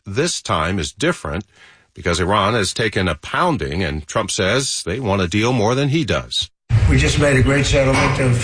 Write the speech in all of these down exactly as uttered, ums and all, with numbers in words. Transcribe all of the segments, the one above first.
this time is different because Iran has taken a pounding, and Trump says they want a deal more than he does. We just made a great settlement of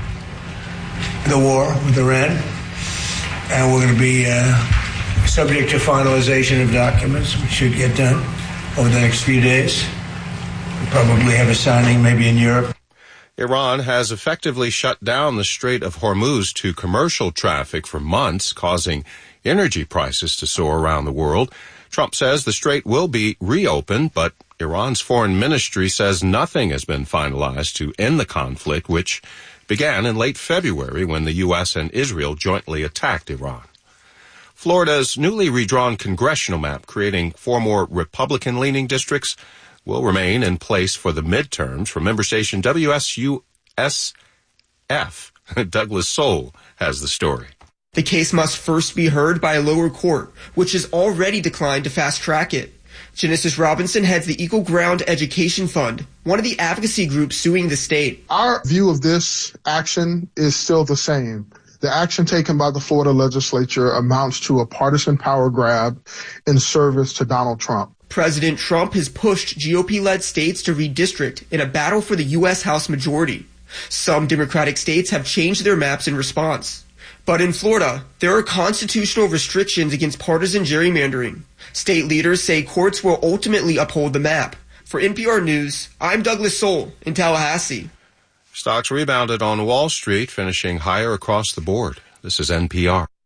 the war with Iran, and we're going to be uh, subject to finalization of documents, which should get done over the next few days. We'll probably have a signing maybe in Europe. Iran has effectively shut down the Strait of Hormuz to commercial traffic for months, causing energy prices to soar around the world. Trump says the strait will be reopened, but Iran's foreign ministry says nothing has been finalized to end the conflict, which began in late February when the U S and Israel jointly attacked Iran. Florida's newly redrawn congressional map, creating four more Republican-leaning districts, will remain in place for the midterms. From member station W S U S F, Douglas Soul has the story. The case must first be heard by a lower court, which has already declined to fast-track it. Genesis Robinson heads the Equal Ground Education Fund, one of the advocacy groups suing the state. Our view of this action is still the same. The action taken by the Florida legislature amounts to a partisan power grab in service to Donald Trump. President Trump has pushed G O P-led states to redistrict in a battle for the U S House majority. Some Democratic states have changed their maps in response. But in Florida, there are constitutional restrictions against partisan gerrymandering. State leaders say courts will ultimately uphold the map. For N P R News, I'm Douglas Soul in Tallahassee. Stocks rebounded on Wall Street, finishing higher across the board. This is N P R.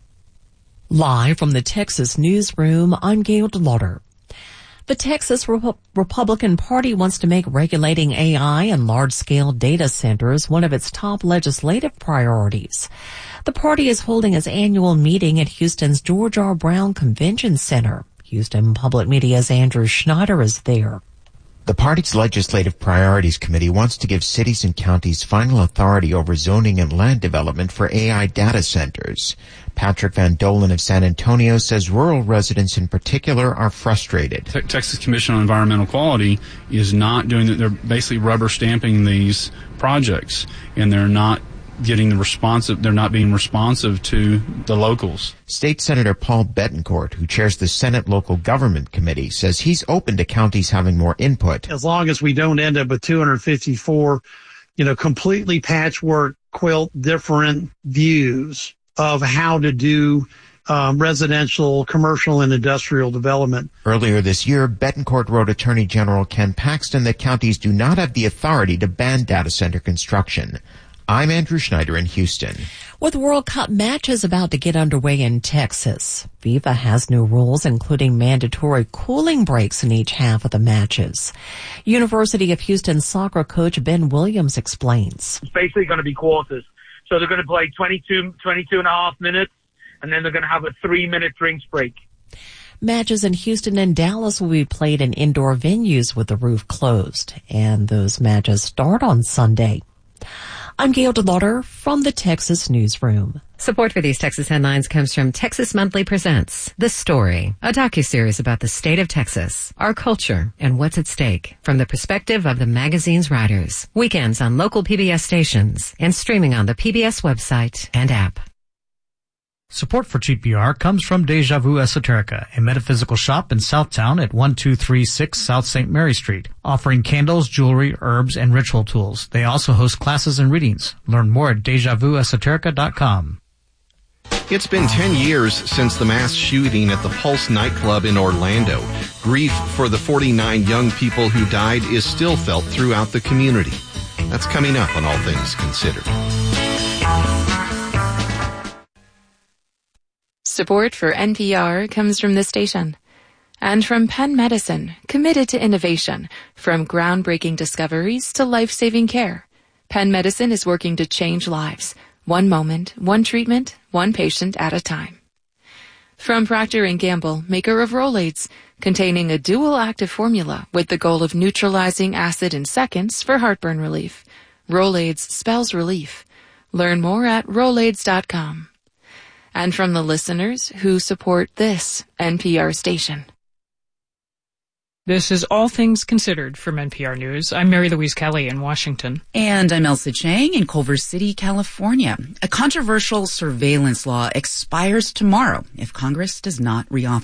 Live from the Texas newsroom, I'm Gail DeLauder. The Texas Rep- Republican Party wants to make regulating A I and large-scale data centers one of its top legislative priorities. The party is holding its annual meeting at Houston's George R. Brown Convention Center. Houston Public Media's Andrew Schneider is there. The party's Legislative Priorities Committee wants to give cities and counties final authority over zoning and land development for A I data centers. Patrick Van Dolen of San Antonio says rural residents in particular are frustrated. Te- Texas Commission on Environmental Quality is not doing that. They're basically rubber stamping these projects, and they're not getting the responsive, they're not being responsive to the locals. State Senator Paul Bettencourt, who chairs the Senate Local Government Committee, says he's open to counties having more input. As long as we don't end up with two hundred fifty-four, you know, completely patchwork quilt different views of how to do um, residential, commercial, and industrial development. Earlier this year, Bettencourt wrote Attorney General Ken Paxton that counties do not have the authority to ban data center construction. I'm Andrew Schneider in Houston. With World Cup matches about to get underway in Texas, FIFA has new rules, including mandatory cooling breaks in each half of the matches. University of Houston soccer coach Ben Williams explains. It's basically going to be quarters. So they're going to play twenty-two, twenty-two and a half minutes, and then they're going to have a three-minute drinks break. Matches in Houston and Dallas will be played in indoor venues with the roof closed, and those matches start on Sunday. I'm Gail DeLauder from the Texas Newsroom. Support for these Texas headlines comes from Texas Monthly Presents The Story, a docuseries about the state of Texas, our culture, and what's at stake from the perspective of the magazine's writers. Weekends on local P B S stations and streaming on the P B S website and app. Support for G P R comes from Deja Vu Esoterica, a metaphysical shop in Southtown at one two three six South Saint Mary Street, offering candles, jewelry, herbs, and ritual tools. They also host classes and readings. Learn more at deja vu esoterica dot com. It's been ten years since the mass shooting at the Pulse nightclub in Orlando. Grief for the forty-nine young people who died is still felt throughout the community. That's coming up on All Things Considered. Support for N P R comes from this station and from Penn Medicine, committed to innovation, from groundbreaking discoveries to life-saving care. Penn Medicine is working to change lives, one moment, one treatment, one patient at a time. From Procter and Gamble, maker of Rolaids, containing a dual active formula with the goal of neutralizing acid in seconds for heartburn relief. Rolaids spells relief. Learn more at rolaids dot com. And from the listeners who support this N P R station. This is All Things Considered from N P R News. I'm Mary Louise Kelly in Washington. And I'm Elsa Chang in Culver City, California. A controversial surveillance law expires tomorrow if Congress does not reauthorize